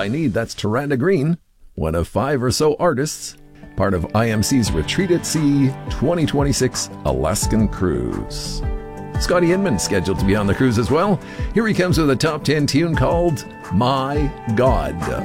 I Need. That's Taranda Green, one of 5 or so artists, part of IMC's Retreat at Sea 2026 Alaskan Cruise. Scotty Inman scheduled to be on the cruise as well. Here he comes with a top 10 tune called My God.